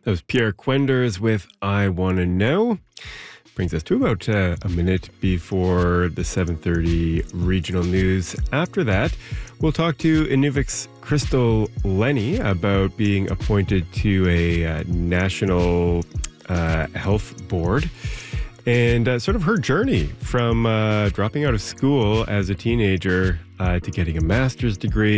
That was Pierre Quenders with I Want to Know. Brings us to about a minute before the 7:30 regional news. After that, we'll talk to Inuvic's Crystal Lenny about being appointed to a national health board and sort of her journey from dropping out of school as a teenager to getting a master's degree